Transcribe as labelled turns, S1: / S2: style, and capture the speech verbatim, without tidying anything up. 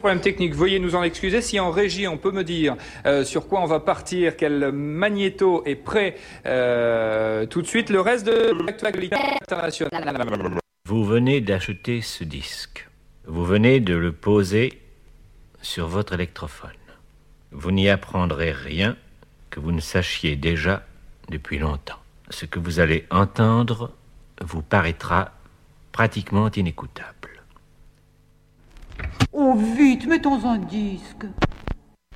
S1: problème technique, veuillez nous en excuser. Si en régie, on peut me dire euh, sur quoi on va partir, quel magnéto est prêt euh, tout de suite, le reste de l'actualité internationale.
S2: Vous venez d'acheter ce disque. Vous venez de le poser sur votre électrophone. Vous n'y apprendrez rien que vous ne sachiez déjà depuis longtemps. Ce que vous allez entendre vous paraîtra pratiquement inécoutable.
S3: Oh, vite, mettons un disque.